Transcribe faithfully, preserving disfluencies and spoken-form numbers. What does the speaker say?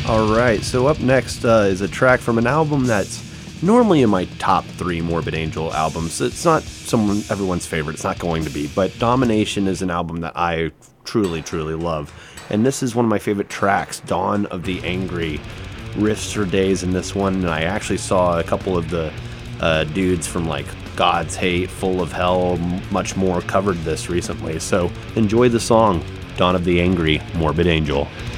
Alright, so up next uh, is a track from an album that's normally in my top three Morbid Angel albums. It's not someone everyone's favorite, it's not going to be, but Domination is an album that I truly, truly love. And this is one of my favorite tracks, Dawn of the Angry. Riffs for days in this one, and I actually saw a couple of the uh, dudes from like God's Hate, Full of Hell, much more covered this recently. So enjoy the song, Dawn of the Angry, Morbid Angel.